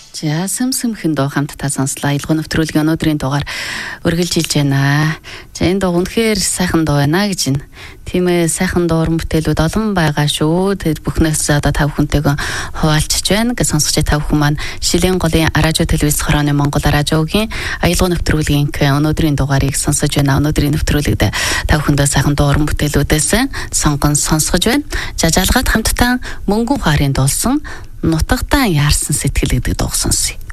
За сэм дуу хамтдаа сонслоо. Аялал нэвтрүүлгийн өнөөдрийн дугаар үргэлжилж байна. За энэ дуу үнэхээр сайхан дуу байна гэж байна. Тийм ээ, сайхан дуу уран бүтээлүүд олон байгаа шүү. Тэгээд бүхнээс одоо тав хүнтэйгөө хуваалцж байна. Гэж сонсогч тав хүн маань Шилийн голын радио телевиз хорооны Монгол радиогийн аялал нэвтрүүлгийн өнөөдрийн дугаарыг сонсож байна. Өнөөдрийн нэвтрүүлэгт тав хүндээ сайхан дуу уран бүтээлүүдээс сонгон сонсгож байна. За жалгаад хамтдаа Мөнгөн хаарын дуулсан Нутагтаа яарсан сэтгэл гэдэг дуу сонсъё.